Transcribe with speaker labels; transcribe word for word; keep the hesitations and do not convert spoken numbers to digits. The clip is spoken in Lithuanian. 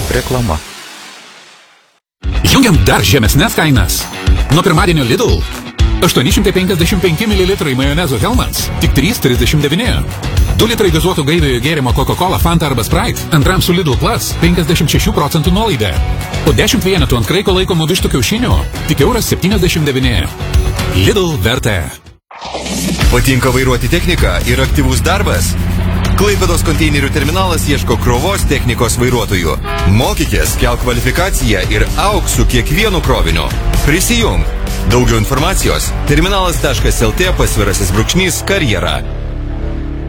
Speaker 1: Reklama.
Speaker 2: Jungiam dar žemesnės kainas. Nuo pirmadienio Lidl. aštuoni šimtai penkiasdešimt penki mililitrai majonezo Hellmann's. Tik trys trisdešimt devyni. du litrai gazuotų gaiviojo gėrimo Coca-Cola, Fanta arba Sprite. Antram su Lidl Plus penkiasdešimt šešių procentų nuolaida. Po dešimt vienetų ant kraiko laikomų vištų kiaušinių. Tik euras septyniasdešimt devyni. Lidl vertė.
Speaker 3: Patinka vairuoti techniką ir aktyvus darbas? Klaipėdos konteinerių terminalas ieško krovos technikos vairuotojų. Mokykės, kelk kvalifikaciją ir auk su kiekvienu kroviniu. Prisijung. Daugiau informacijos terminalas taškas lt pasvirasis brūkšnys karjera.